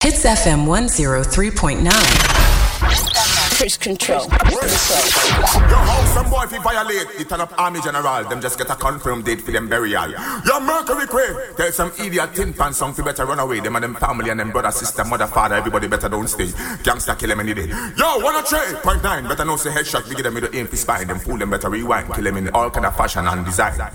Hits FM 103.9. Chris Control. Yo, how some boy if he violate, they turn up army general, them just get a confirmed date for them burial. Yo, Mercury Quay, tell some idiot tin pan song fi better run away. Them and them family and them brother, sister, mother, father, everybody better don't stay. Gangsta kill them any day. Yo, 103.9, better know say headshot, we get them with the aim fi spine. Them fool them better rewind, kill them in all kind of fashion and design.